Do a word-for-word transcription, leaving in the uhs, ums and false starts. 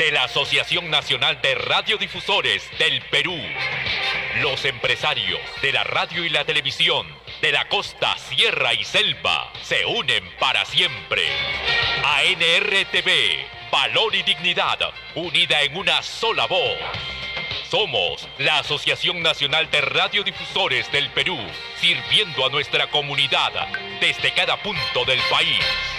de la Asociación Nacional de Radiodifusores del Perú. Los empresarios de la radio y la televisión de la costa, sierra y selva se unen para siempre. A N R T V, valor y dignidad, unida en una sola voz. Somos la Asociación Nacional de Radiodifusores del Perú, sirviendo a nuestra comunidad desde cada punto del país.